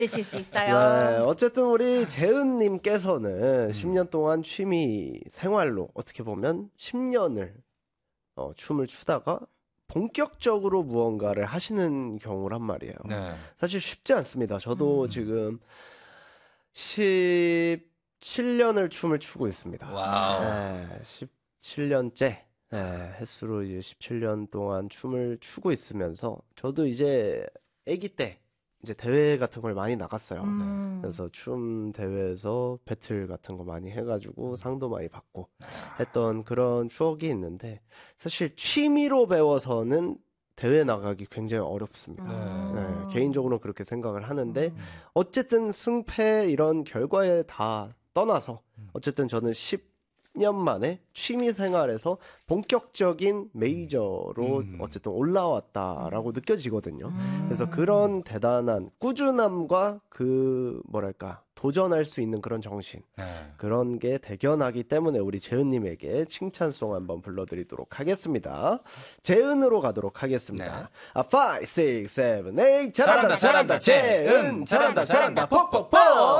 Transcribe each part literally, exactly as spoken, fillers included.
드실 수 있어요. 네, 어쨌든 우리 재은님께서는 음. 십 년 동안 취미 생활로 어떻게 보면 십 년을 어, 춤을 추다가 본격적으로 무언가를 하시는 경우란 말이에요. 네. 사실 쉽지 않습니다. 저도 음. 지금 십칠 년을 춤을 추고 있습니다. 와우. 네, 십칠 년째 네, 횟수로 이제 십칠 년 동안 춤을 추고 있으면서 저도 이제 아기 때 이제 대회 같은 걸 많이 나갔어요. 음. 그래서 춤 대회에서 배틀 같은 거 많이 해가지고 상도 많이 받고 했던 그런 추억이 있는데 사실 취미로 배워서는 대회 나가기 굉장히 어렵습니다. 네. 네, 개인적으로 그렇게 생각을 하는데 음. 어쨌든 승패 이런 결과에 다 떠나서 어쨌든 저는 십 년 만에 취미 생활에서 본격적인 메이저로 음. 어쨌든 올라왔다라고 음. 느껴지거든요. 음. 그래서 그런 대단한 꾸준함과 그 뭐랄까 도전할 수 있는 그런 정신 네. 그런 게 대견하기 때문에 우리 재은님에게 칭찬송 한번 불러드리도록 하겠습니다. 재은으로 가도록 하겠습니다. 네. 아, 오, 육, 칠, 팔 잘한다 잘한다 재은 잘한다 잘한다 폭폭폭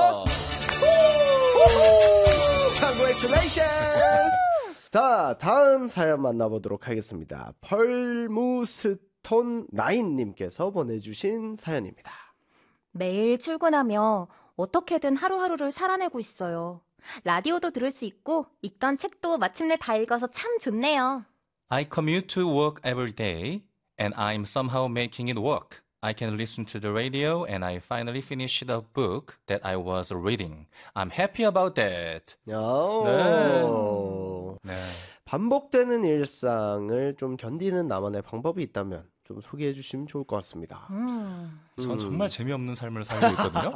Congratulations! 자, 다음 사연 만나보도록 하겠습니다. 펄무스톤 나인님께서 보내주신 사연입니다. 매일 출근하며 어떻게든 하루하루를 살아내고 있어요. 라디오도 들을 수 있고 읽던 책도 마침내 다 읽어서 참 좋네요. I commute to work every day and I'm somehow making it work. I can listen to the radio and I finally finished a book that I was reading. I'm happy about that. 네. 네. 반복되는 일상을 좀 견디는 나만의 방법이 있다면 좀 소개해 주시면 좋을 것 같습니다. 음. 전 정말 재미없는 삶을 살고 있거든요.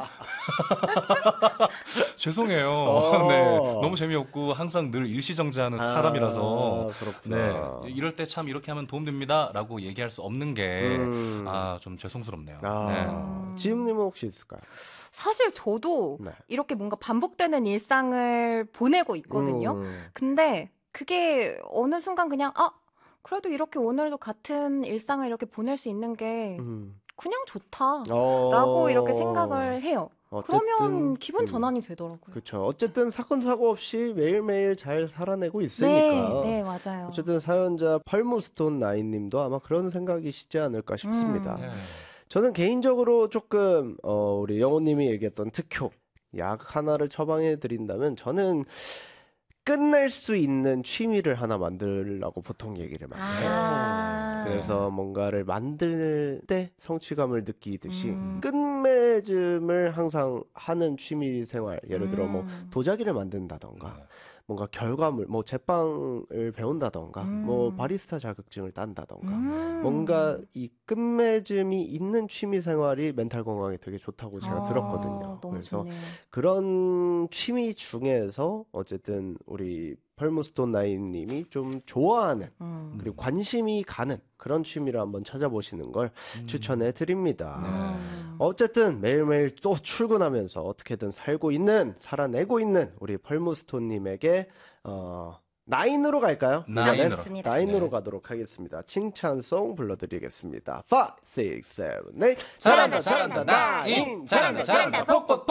죄송해요. 네, 너무 재미없고 항상 늘 일시정지하는 아, 사람이라서 그렇구나. 네, 이럴 때 참 이렇게 하면 도움됩니다 라고 얘기할 수 없는 게 음. 아, 좀 죄송스럽네요. 아, 네. 지음님은 혹시 있을까요? 사실 저도 네. 이렇게 뭔가 반복되는 일상을 보내고 있거든요. 음. 근데 그게 어느 순간 그냥 아 그래도 이렇게 오늘도 같은 일상을 이렇게 보낼 수 있는 게 음. 그냥 좋다라고 어... 이렇게 생각을 해요. 어쨌든, 그러면 기분 전환이 되더라고요. 그렇죠. 어쨌든 사건 사고 없이 매일매일 잘 살아내고 있으니까. 네, 네 맞아요. 어쨌든 사연자 펄무스톤 나인님도 아마 그런 생각이시지 않을까 싶습니다. 음. 네. 저는 개인적으로 조금 어, 우리 영호님이 얘기했던 특효 약 하나를 처방해 드린다면 저는 끝낼 수 있는 취미를 하나 만들라고 보통 얘기를 많이 해요. 아~ 그래서 뭔가를 만들 때 성취감을 느끼듯이 음. 끝맺음을 항상 하는 취미 생활, 예를 들어 뭐 도자기를 만든다던가 네. 뭔가 결과물, 뭐 제빵을 배운다던가 음. 뭐 바리스타 자격증을 딴다던가 음. 뭔가 이 끝맺음이 있는 취미 생활이 멘탈 건강에 되게 좋다고 제가 아, 들었거든요. 그래서 좋네요. 그런 취미 중에서 어쨌든 우리 펄무스톤 나인님이 좀 좋아하는 음. 그리고 관심이 가는 그런 취미를 한번 찾아보시는 걸 음. 추천해 드립니다. 네. 어쨌든 매일매일 또 출근하면서 어떻게든 살고 있는 살아내고 있는 우리 펄무스톤님에게 어, 나인으로 갈까요? 나인으로. 나인으로 네. 가도록 하겠습니다. 칭찬송 불러드리겠습니다. 오, 육, 칠, 팔 잘한다 잘한다 나인 잘한다 잘한다 폭폭폭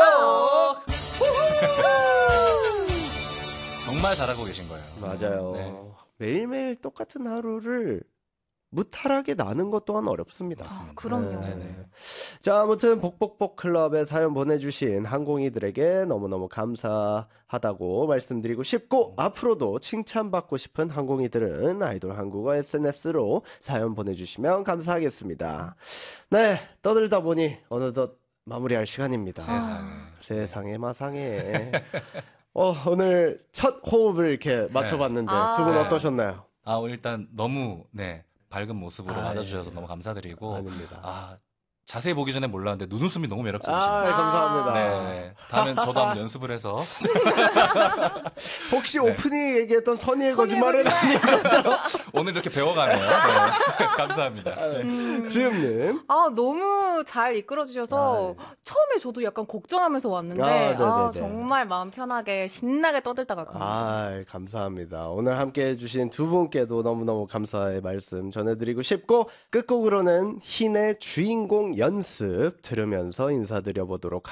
정말 잘하고 계신 거예요. 맞아요. 네. 매일매일 똑같은 하루를 무탈하게 나는 것 또한 어렵습니다. 아, 그럼요. 네. 네네. 자, 아무튼 복복복 클럽에 사연 보내주신 항공이들에게 너무너무 감사하다고 말씀드리고 싶고 앞으로도 칭찬받고 싶은 항공이들은 아이돌 한국어 에스엔에스로 사연 보내주시면 감사하겠습니다. 네, 떠들다 보니 어느덧 마무리할 시간입니다. 아. 세상에 마상에. 어, 오늘 첫 호흡을 이렇게 맞춰봤는데 네. 두 분 아. 어떠셨나요? 아, 오늘 일단 너무 네 밝은 모습으로 아, 맞아주셔서 예. 너무 감사드리고 아닙니다. 아 자세히 보기 전에 몰랐는데 눈웃음이 너무 매력적이시네요. 아, 감사합니다. 네, 다음엔 저도 한번 연습을 해서 혹시 네. 오프닝에 얘기했던 선의의 거짓말은 아닌 거죠? 오늘 이렇게 배워가네요. 네. 감사합니다. 네. 음... 지음님. 아 너무 잘 이끌어주셔서 아, 네. 처음에 저도 약간 걱정하면서 왔는데 아, 아, 정말 마음 편하게 신나게 떠들다가 갑니다. 아, 감사합니다. 오늘 함께해 주신 두 분께도 너무너무 감사의 말씀 전해드리고 싶고 끝곡으로는 흰의 주인공 연습 들으면서 인사드려 보도록